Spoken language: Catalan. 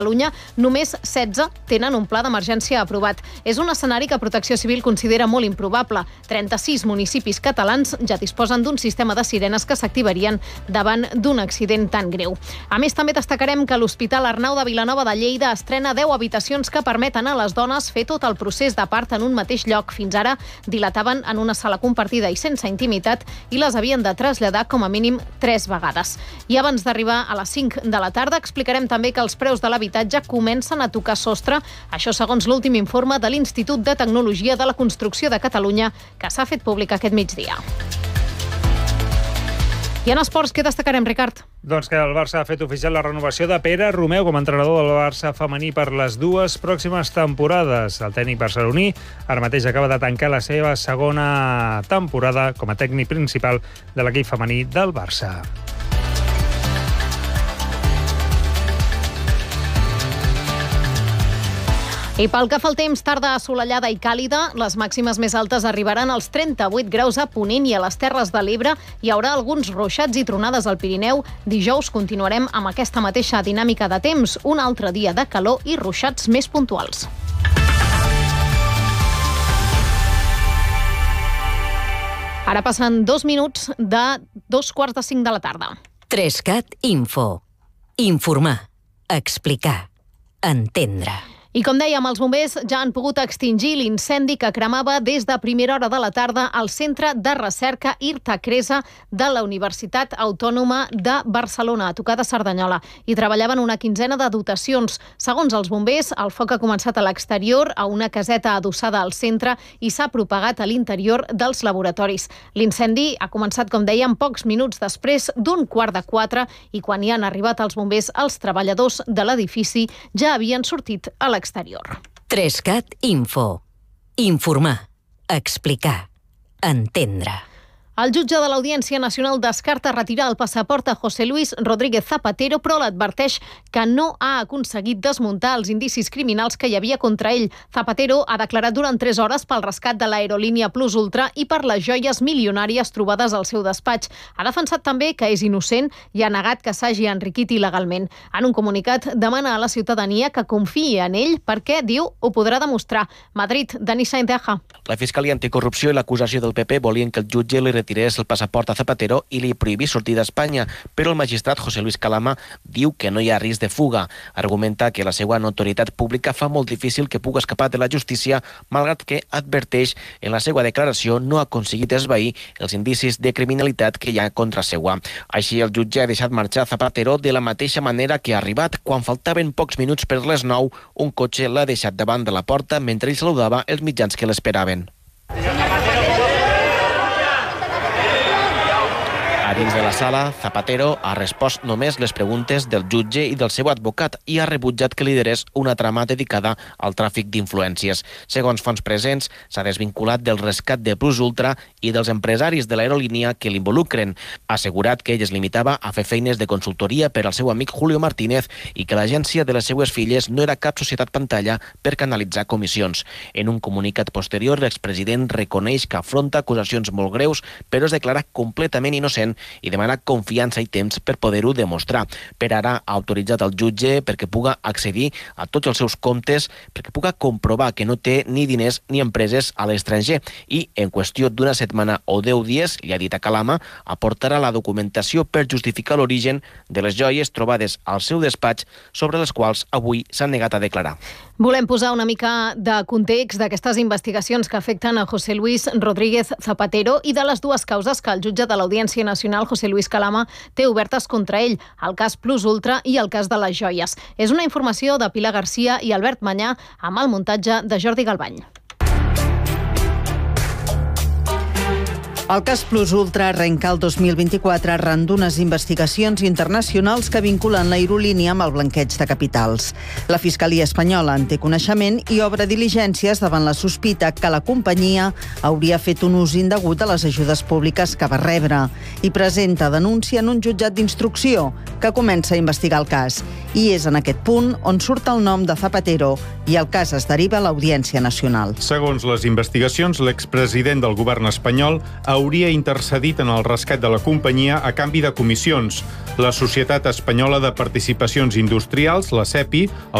Catalunya, només 16 tenen un pla d'emergència aprovat. És un escenari que Protecció Civil considera molt improbable. 36 municipis catalans ja disposen d'un sistema de sirenes que s'activarien davant d'un accident tan greu. A més, també destacarem que l'Hospital Arnau de Vilanova de Lleida estrena 10 habitacions que permeten a les dones fer tot el procés de part en un mateix lloc. Fins ara dilataven en una sala compartida i sense intimitat i les havien de traslladar com a mínim 3 vegades. I abans d'arribar a les 5 de la tarda explicarem també que els preus de l'habitatge comencen a tocar sostre, això segons l'últim informe de l'Institut de Tecnologia de la Construcció de Catalunya, que s'ha fet públic aquest migdia. I en esports, què destacarem, Ricard? Doncs que el Barça ha fet oficial la renovació de Pere Romeu com a entrenador del Barça femení per les 2 pròximes temporades. El tècnic barceloní ara mateix acaba de tancar la seva segona temporada com a tècnic principal de l'equip femení del Barça. I pel que fa al temps, tarda assolellada i càlida, les màximes més altes arribaran als 38 graus a Ponent i a les Terres de l'Ebre. Hi haurà alguns ruixats i tronades al Pirineu. Dijous continuarem amb aquesta mateixa dinàmica de temps, un altre dia de calor i ruixats més puntuals. Ara passen 2 minuts de 2:45 de la tarda. 3CAT Info. Informar, explicar, entendre. I com dèiem, els bombers ja han pogut extingir l'incendi que cremava des de primera hora de la tarda al Centre de Recerca IRTA Cresa de la Universitat Autònoma de Barcelona, a tocar de Cerdanyola. Hi treballaven una quinzena de dotacions. Segons els bombers, el foc ha començat a l'exterior, a una caseta adossada al centre, i s'ha propagat a l'interior dels laboratoris. L'incendi ha començat, com dèiem, pocs minuts després d'un 3:15, i quan hi han arribat els bombers, els treballadors de l'edifici ja havien sortit a l'exterior. 3CAT Info. Informar, explicar, entendre. El jutge de l'Audiència Nacional descarta retirar el passaport a José Luis Rodríguez Zapatero, però l'adverteix que no ha aconseguit desmuntar els indicis criminals que hi havia contra ell. Zapatero ha declarat durant 3 hores pel rescat de l'aerolínia Plus Ultra i per les joies milionàries trobades al seu despatx. Ha defensat també que és innocent i ha negat que s'hagi enriquit il·legalment. En un comunicat demana a la ciutadania que confiï en ell perquè, diu, ho podrà demostrar. Madrid, Denis Sainteja. La Fiscalia Anticorrupció i l'acusació del PP volien que el jutge li retirés el passaport a Zapatero i li prohibís sortir d'Espanya, però el magistrat José Luis Calama diu que no hi ha risc de fuga. Argumenta que la seva notorietat pública fa molt difícil que pugui escapar de la justícia, malgrat que adverteix en la seva declaració no ha aconseguit esvair els indicis de criminalitat que hi ha contra seua. Així, el jutge ha deixat marxar Zapatero de la mateixa manera que ha arribat. Quan faltaven pocs minuts per les 9, un cotxe l'ha deixat davant de la porta mentre ell saludava els mitjans que l'esperaven. A dins de la sala, Zapatero ha respost només les preguntes del jutge i del seu advocat i ha rebutjat que liderés una trama dedicada al tràfic d'influències. Segons fonts presents, s'ha desvinculat del rescat de Plus Ultra i dels empresaris de l'aerolínia que l'involucren. Ha assegurat que ell es limitava a fer feines de consultoria per al seu amic Julio Martínez i que l'agència de les seues filles no era cap societat pantalla per canalitzar comissions. En un comunicat posterior, l'expresident reconeix que afronta acusacions molt greus, però es declara completament innocent i demana confiança i temps per poder-ho demostrar. Per ara ha autoritzat el jutge perquè puga accedir a tots els seus comptes, perquè puga comprovar que no té ni diners ni empreses a l'estranger i, en qüestió d'una setmana o 10 dies, li ha dit a Calama, aportarà la documentació per justificar l'origen de les joies trobades al seu despatx, sobre les quals avui s'han negat a declarar. Volem posar una mica de context d'aquestes investigacions que afecten a José Luis Rodríguez Zapatero i de les 2 causes que el jutge de l'Audiència Nacional, José Luis Calama, té obertes contra ell, el cas Plus Ultra i el cas de les joies. És una informació de Pilar Garcia i Albert Manyà amb el muntatge de Jordi Galbany. El cas Plus Ultra arrenca el 2024 arran d'unes investigacions internacionals que vinculen l'aerolínia amb el blanqueig de capitals. La Fiscalia espanyola en té coneixement i obre diligències davant la sospita que la companyia hauria fet un ús indegut de les ajudes públiques que va rebre i presenta denúncia en un jutjat d'instrucció que comença a investigar el cas. I és en aquest punt on surt el nom de Zapatero i el cas es deriva a l'Audiència Nacional. Segons les investigacions, l'expresident del govern espanyol hauria intercedit en el rescat de la companyia a canvi de comissions. La Societat Espanyola de Participacions Industrials, la SEPI,